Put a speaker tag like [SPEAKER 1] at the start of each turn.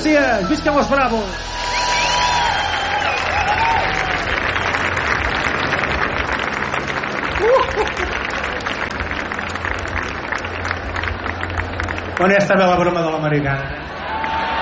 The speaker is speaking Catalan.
[SPEAKER 1] gràcies, visca los bravos. On està la broma de l'americana?